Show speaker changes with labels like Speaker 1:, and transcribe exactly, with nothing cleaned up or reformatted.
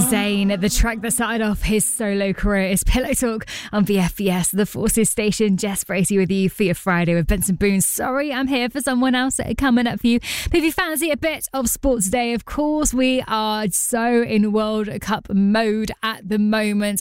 Speaker 1: Zayn. The track that started off his solo career is Pillow Talk on V F B S, the Forces station. Jess Bracey with you for your Friday with Benson Boone. Sorry, I'm here for someone else coming up for you. But if you fancy a bit of sports day, of course, we are so in World Cup mode at the moment.